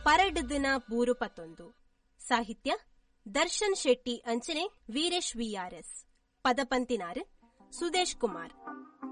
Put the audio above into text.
ಪರಡ್ ದಿನ ಬೂರು 11 ಸಾಹಿತ್ಯ ದರ್ಶನ್ ಶೆಟ್ಟಿ ಅಂಚನೆ ವೀರೇಶ್ ವಿಆರ್ಎಸ್ ಪದಪಂತಿನಾರು ಸುದೇಶ್ ಕುಮಾರ್.